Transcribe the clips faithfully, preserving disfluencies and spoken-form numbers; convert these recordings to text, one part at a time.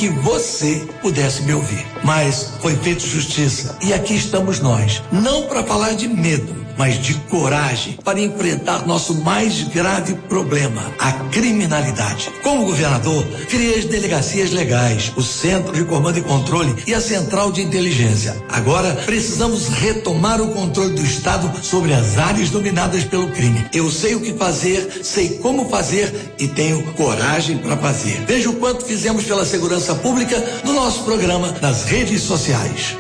que você pudesse me ouvir. Mas foi feita justiça e aqui estamos nós, não para falar de medo, mas de coragem para enfrentar nosso mais grave problema, a criminalidade. Como governador, criei as delegacias legais, o Centro de Comando e Controle e a Central de Inteligência. Agora, precisamos retomar o controle do Estado sobre as áreas dominadas pelo crime. Eu sei o que fazer, sei como fazer e tenho coragem para fazer. Veja o quanto fizemos pela segurança pública no nosso programa nas redes sociais.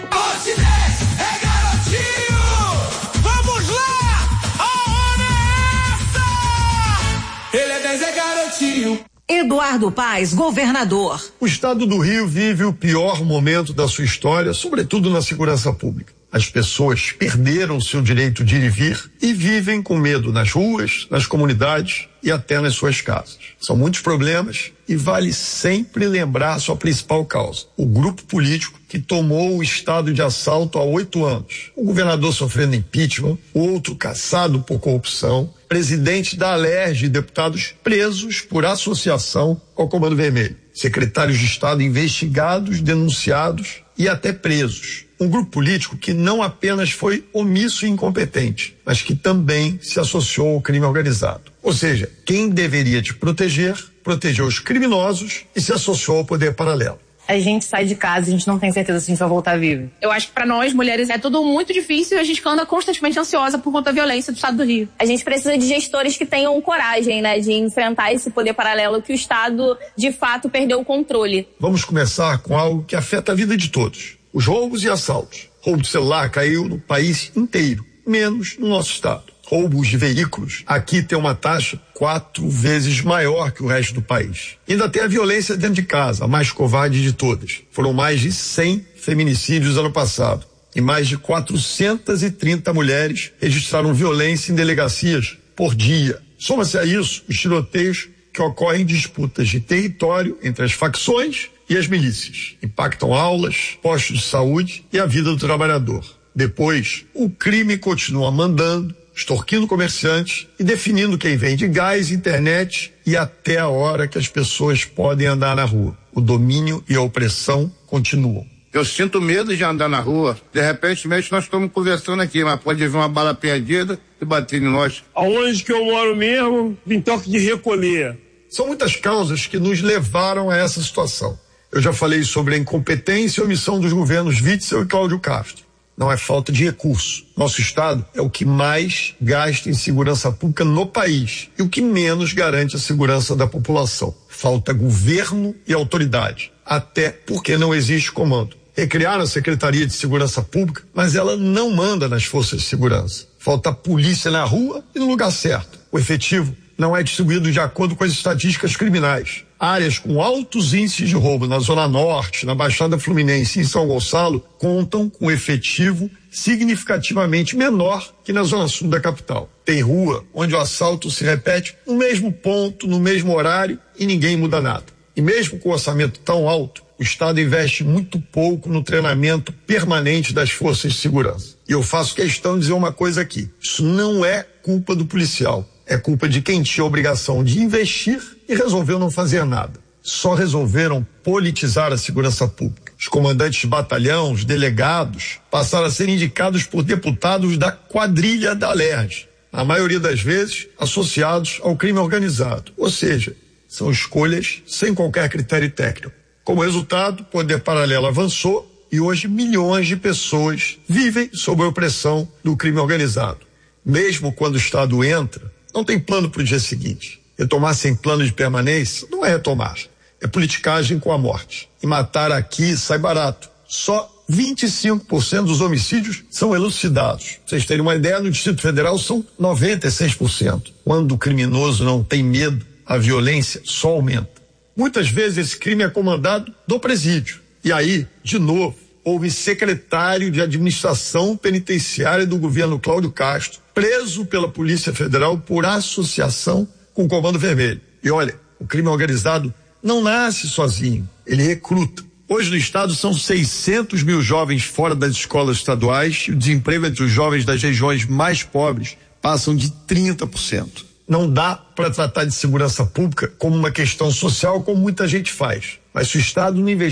Eduardo Paes, governador. O estado do Rio vive o pior momento da sua história, sobretudo na segurança pública. As pessoas perderam seu direito de ir e vir e vivem com medo nas ruas, nas comunidades e até nas suas casas. São muitos problemas e vale sempre lembrar a sua principal causa: o grupo político que tomou o estado de assalto há oito anos. O governador sofrendo impeachment, o outro caçado por corrupção, presidente da Alerj e deputados presos por associação ao Comando Vermelho, secretários de Estado investigados, denunciados e até presos. Um grupo político que não apenas foi omisso e incompetente, mas que também se associou ao crime organizado. Ou seja, quem deveria te proteger, protegeu os criminosos e se associou ao poder paralelo. A gente sai de casa e a gente não tem certeza se a gente vai voltar vivo. Eu acho que pra nós, mulheres, é tudo muito difícil e a gente anda constantemente ansiosa por conta da violência do estado do Rio. A gente precisa de gestores que tenham coragem, né, de enfrentar esse poder paralelo que o Estado, de fato, perdeu o controle. Vamos começar com algo que afeta a vida de todos: os roubos e assaltos. Roubo de celular caiu no país inteiro, menos no nosso estado. Roubos de veículos aqui tem uma taxa quatro vezes maior que o resto do país. Ainda tem a violência dentro de casa, a mais covarde de todas. Foram mais de cem feminicídios ano passado e mais de quatrocentas e trinta mulheres registraram violência em delegacias por dia. Soma-se a isso os tiroteios que ocorrem em disputas de território entre as facções e as milícias. Impactam aulas, postos de saúde e a vida do trabalhador. Depois, o crime continua mandando, extorquindo comerciantes e definindo quem vende gás, internet e até a hora que as pessoas podem andar na rua. O domínio e a opressão continuam. Eu sinto medo de andar na rua. De repente, mesmo nós estamos conversando aqui, mas pode vir uma bala perdida e bater em nós. Aonde que eu moro mesmo, tem toque de recolher. São muitas causas que nos levaram a essa situação. Eu já falei sobre a incompetência e omissão dos governos Witzel e Cláudio Castro. Não é falta de recurso. Nosso estado é o que mais gasta em segurança pública no país e o que menos garante a segurança da população. Falta governo e autoridade, até porque não existe comando. Recriaram a Secretaria de Segurança Pública, mas ela não manda nas forças de segurança. Falta polícia na rua e no lugar certo. O efetivo não é distribuído de acordo com as estatísticas criminais. Áreas com altos índices de roubo na Zona Norte, na Baixada Fluminense e em São Gonçalo contam com efetivo significativamente menor que na Zona Sul da capital. Tem rua onde o assalto se repete no mesmo ponto, no mesmo horário e ninguém muda nada. E mesmo com o orçamento tão alto, o Estado investe muito pouco no treinamento permanente das forças de segurança. E eu faço questão de dizer uma coisa aqui: isso não é culpa do policial. É culpa de quem tinha a obrigação de investir e resolveu não fazer nada. Só resolveram politizar a segurança pública. Os comandantes de batalhão, os delegados, passaram a ser indicados por deputados da quadrilha da Alerj, na maioria das vezes associados ao crime organizado. Ou seja, são escolhas sem qualquer critério técnico. Como resultado, o poder paralelo avançou e hoje milhões de pessoas vivem sob a opressão do crime organizado. Mesmo quando o Estado entra, não tem plano para o dia seguinte. Retomar sem plano de permanência não é retomar, é politicagem com a morte. E matar aqui sai barato. Só vinte e cinco por cento dos homicídios são elucidados. Pra vocês terem uma ideia, no Distrito Federal são noventa e seis por cento. Quando o criminoso não tem medo, a violência só aumenta. Muitas vezes esse crime é comandado do presídio. E aí, de novo, houve secretário de administração penitenciária do governo Cláudio Castro, preso pela Polícia Federal por associação com o Comando Vermelho. E olha, o crime organizado não nasce sozinho, ele recruta. Hoje no estado são seiscentos mil jovens fora das escolas estaduais e o desemprego entre os jovens das regiões mais pobres passam de trinta por cento. Não dá para tratar de segurança pública como uma questão social como muita gente faz. Mas se o Estado não investir